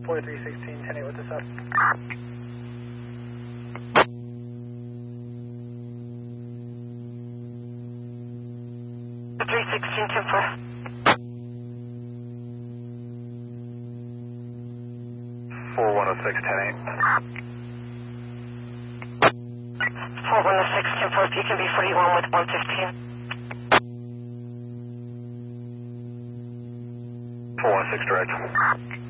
4316, 10-8 with us up. 316, 10-4. 4106, 10-8. 4106, 10-4, if you can be 41 with 115. 416 direct.